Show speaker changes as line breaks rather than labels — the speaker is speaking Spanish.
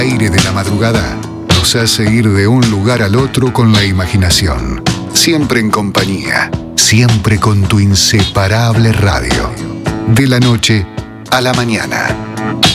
aire de la madrugada nos hace ir de un lugar al otro con la imaginación. Siempre en compañía, siempre con tu inseparable radio. De la noche a la mañana.